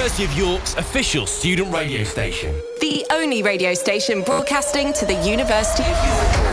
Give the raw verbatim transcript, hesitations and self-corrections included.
University of York's official student radio station. The only radio station broadcasting to the University of York.